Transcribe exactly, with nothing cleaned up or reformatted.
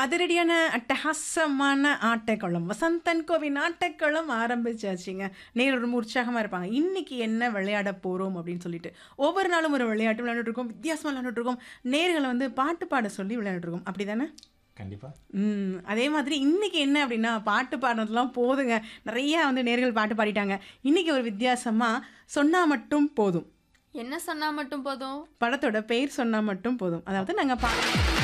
அதிரடியான அட்டகாசமான ஆட்டக்களம் வசந்தன் கோவின் ஆட்டக்களம் ஆரம்பிச்சாச்சுங்க. நேர் ரொம்ப உற்சாகமாக இருப்பாங்க. இன்னைக்கு என்ன விளையாட போகிறோம் அப்படின்னு சொல்லிட்டு ஒவ்வொரு நாளும் ஒரு விளையாட்டு விளையாண்டுட்டு இருக்கோம், வித்தியாசமாக விளையாண்டுட்டு இருக்கோம். நேர்களை வந்து பாட்டு பாட சொல்லி விளையாண்டுட்டு இருக்கோம், அப்படி தானே? கண்டிப்பா. ம் அதே மாதிரி இன்னைக்கு என்ன அப்படின்னா பாட்டு பாடுறதுலாம் போதுங்க. நிறையா வந்து நேர்கள் பாட்டு பாடிட்டாங்க. இன்னைக்கு ஒரு வித்தியாசமாக சொன்னால் மட்டும் போதும், என்ன சொன்னா மட்டும் போதும்? படத்தோட பெயர் சொன்னால் மட்டும் போதும். அதாவது நாங்கள் பா